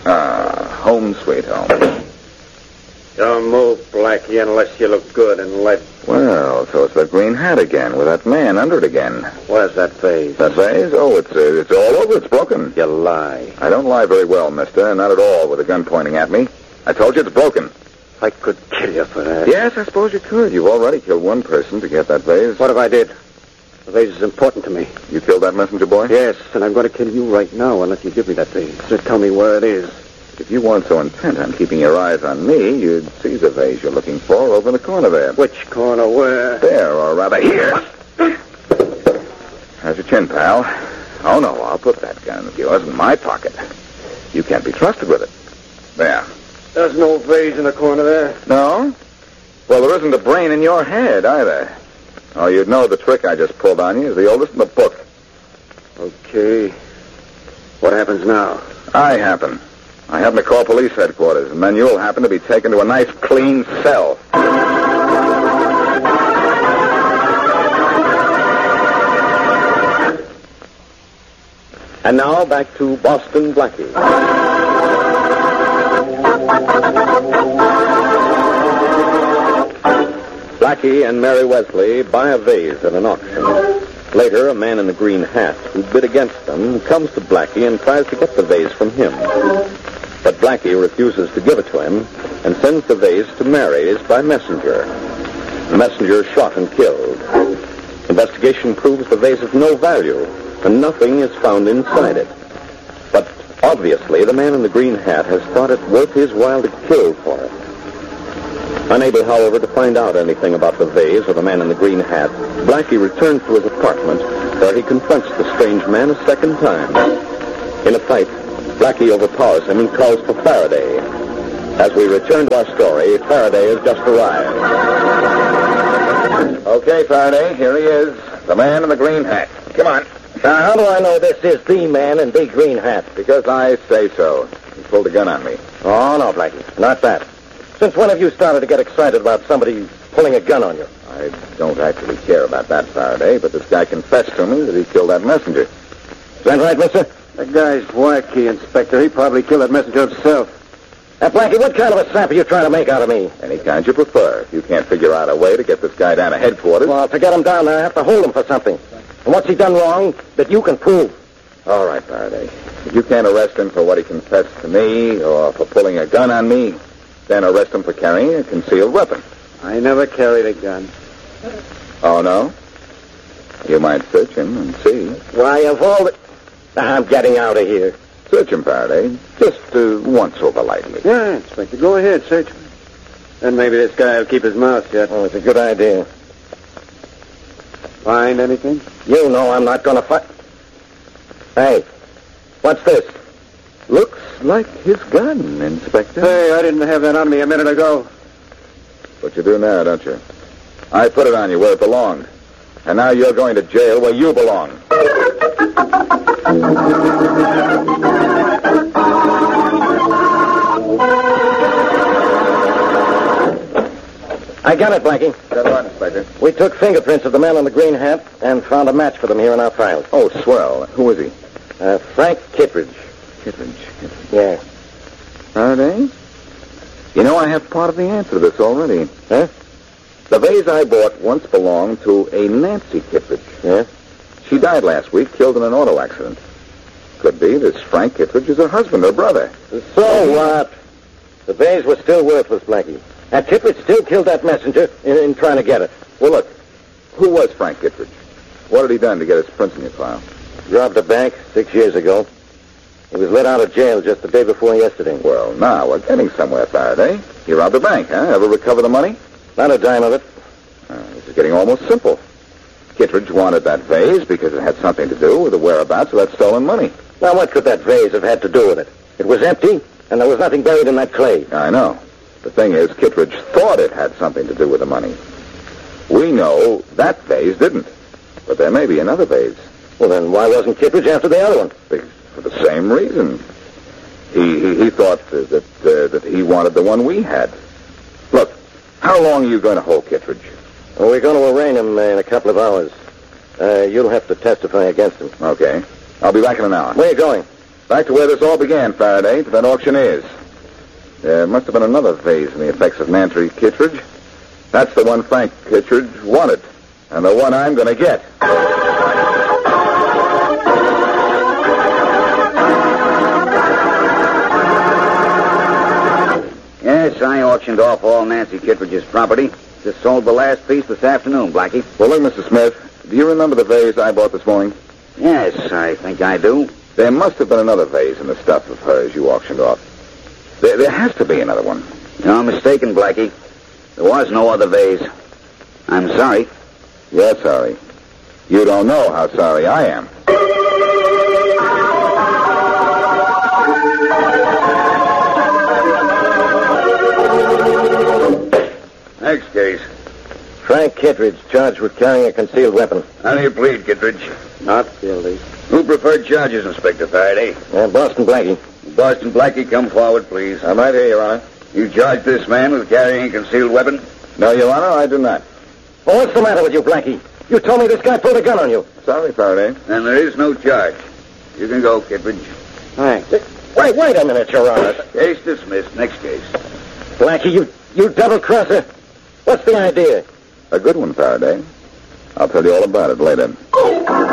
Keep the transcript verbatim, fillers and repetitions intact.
Ah, home sweet home. Don't move, Blackie, unless you look good and let... Well, so it's that green hat again, with that man under it again. Where's that vase? That vase? Oh, it's uh, it's all over. It's broken. You lie. I don't lie very well, mister. Not at all, with a gun pointing at me. I told you it's broken. I could kill you for that. Yes, I suppose you could. You've already killed one person to get that vase. What if I did? The vase is important to me. You killed that messenger boy? Yes, and I'm going to kill you right now unless you give me that vase. So tell me where it is. If you weren't so intent on keeping your eyes on me, you'd see the vase you're looking for over in the corner there. Which corner? Where? There, or rather here. How's your chin, pal? Oh, no, I'll put that gun of yours in my pocket. You can't be trusted with it. There. There's no vase in the corner there. No? Well, there isn't a brain in your head, either. Oh, you'd know the trick I just pulled on you is the oldest in the book. Okay. What happens now? I happen. I happen to call police headquarters, and then you'll happen to be taken to a nice, clean cell. And now back to Boston Blackie. Blackie and Mary Wesley buy a vase at an auction. Later, a man in a green hat who bid against them comes to Blackie and tries to get the vase from him. But Blackie refuses to give it to him and sends the vase to Mary's by messenger. The messenger is shot and killed. Investigation proves the vase is no value, and nothing is found inside it. But obviously, the man in the green hat has thought it worth his while to kill for it. Unable, however, to find out anything about the vase or the man in the green hat, Blackie returns to his apartment, where he confronts the strange man a second time. In a fight, Blackie overpowers him and calls for Faraday. As we return to our story, Faraday has just arrived. Okay, Faraday, here he is. The man in the green hat. Come on. Now, how do I know this is the man in the green hat? Because I say so. He pulled a gun on me. Oh, no, Blackie, not that. Since when have you started to get excited about somebody pulling a gun on you? I don't actually care about that, Faraday, but this guy confessed to me that he killed that messenger. Is that right, mister? That guy's wacky, Inspector. He probably killed that messenger himself. Now, Blackie, what kind of a sap are you trying to make out of me? Any kind you prefer. If you can't figure out a way to get this guy down to headquarters... Well, to get him down there, I have to hold him for something. And what's he done wrong that you can prove? All right, Faraday. If you can't arrest him for what he confessed to me or for pulling a gun on me, then arrest him for carrying a concealed weapon. I never carried a gun. Oh, no? You might search him and see. Why, of all the... I'm getting out of here. Search him, Faraday. Just uh, once over lightly. Yeah, Inspector, go ahead, search him. Then maybe this guy will keep his mouth shut. Oh, it's a good idea. Find anything? You know I'm not going to fight. Hey, what's this? Looks like his gun, Inspector. Hey, I didn't have that on me a minute ago. But you do now, don't you? I put it on you where it belonged. And now you're going to jail where you belong. I got it, Blackie. Got on, Inspector. We took fingerprints of the man in the green hat and found a match for them here in our files. Oh, swell. Who is he? Uh, Frank Kittredge. Kittredge. Kittredge. Yeah. Faraday? You know, I have part of the answer to this already. Huh? The vase I bought once belonged to a Nancy Kittredge. Yeah? She died last week, killed in an auto accident. Could be this Frank Kittredge is her husband or brother. So what? The vase was still worthless, Blackie. And Kittredge still killed that messenger in, in trying to get it. Well, look, who was Frank Kittredge? What had he done to get his prints in your file? Robbed a bank six years ago. He was let out of jail just the day before yesterday. Well, now we're getting somewhere, Faraday. He robbed a bank, huh? Ever recover the money? Not a dime of it. Uh, this is getting almost simple. Kittredge wanted that vase because it had something to do with the whereabouts of that stolen money. Now, what could that vase have had to do with it? It was empty, and there was nothing buried in that clay. I know. The thing is, Kittredge thought it had something to do with the money. We know that vase didn't. But there may be another vase. Well, then why wasn't Kittredge after the other one? Because for the same reason. He he, he thought uh, that uh, that he wanted the one we had. Look, how long are you going to hold Kittredge? Well, we're going to arraign him uh, in a couple of hours. Uh, you'll have to testify against him. Okay. I'll be back in an hour. Where are you going? Back to where this all began, Faraday, to that auctioneer's. There must have been another vase in the effects of Nancy Kittredge. That's the one Frank Kittredge wanted, and the one I'm going to get. Yes, I auctioned off all Nancy Kittredge's property. Just sold the last piece this afternoon, Blackie. Well, look, Mister Smith, do you remember the vase I bought this morning? Yes, I think I do. There must have been another vase in the stuff of hers you auctioned off. There, there has to be another one. You're mistaken, Blackie. There was no other vase. I'm sorry. You're sorry. You don't know how sorry I am. Next case. Frank Kittredge, charged with carrying a concealed weapon. How do you plead, Kittredge? Not guilty. Who preferred charges, Inspector Faraday? Uh, Boston Blackie. Boston Blackie, come forward, please. I'm right here, Your Honor. You charge this man with carrying a concealed weapon? No, Your Honor, I do not. Well, what's the matter with you, Blackie? You told me this guy pulled a gun on you. Sorry, Faraday. Then there is no charge. You can go, Kittredge. Thanks. Wait, wait a minute, Your Honor. Case dismissed. Next case. Blackie, you, you double-crosser. What's the idea? A good one, Faraday. I'll tell you all about it later.